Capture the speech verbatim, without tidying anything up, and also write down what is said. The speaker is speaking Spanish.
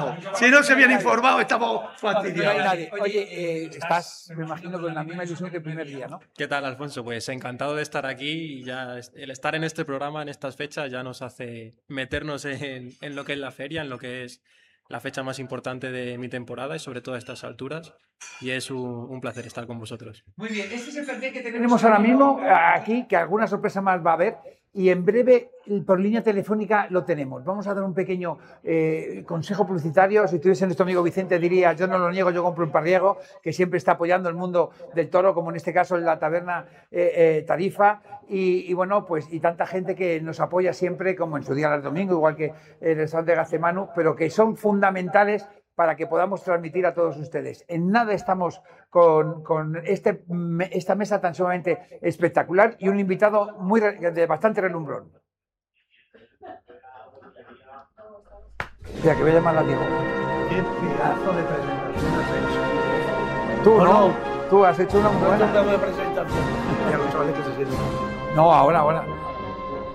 informado. Si no se viene informado, estamos fastidiados. Oye, eh, estás, me imagino, con la misma ilusión que el primer día, ¿no? ¿Qué tal, Alfonso? Pues encantado de estar aquí y ya el estar en este programa, en estas fechas, ya nos hace meternos en, en lo que es la feria, en lo que es la fecha más importante de mi temporada y sobre todo a estas alturas. Y es un, un placer estar con vosotros. Muy bien, este es el cartel que tenemos ahora mismo aquí, que alguna sorpresa más va a haber. Y en breve, por línea telefónica, lo tenemos. Vamos a dar un pequeño eh, consejo publicitario. Si estuviese nuestro amigo Vicente, diría, yo no lo niego, yo compro un Parriego, que siempre está apoyando el mundo del toro, como en este caso en la taberna eh, eh, Tarifa. Y, y bueno, pues y tanta gente que nos apoya siempre, como en su día el domingo, igual que el restaurante Gacemanu, pero que son fundamentales para que podamos transmitir a todos ustedes. En nada estamos con, con este, esta mesa tan sumamente espectacular y un invitado muy de bastante relumbrón. Mira, que voy a llamar a Diego. Qué pedazo de presentación has hecho. Tú, ¿no? ¿no? Tú has hecho una muy buena. No, de presentación. Ya los chavales que se sienten. No, ahora, ahora.